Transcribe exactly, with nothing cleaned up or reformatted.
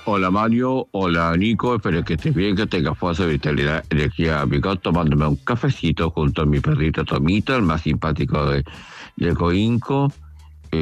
Hola Mario, hola Nico, espero que estés bien, que tengas fuerza, vitalidad, energía, amigo, tomándome un cafecito junto a mi perrito Tomito, el más simpático de, de Coinco.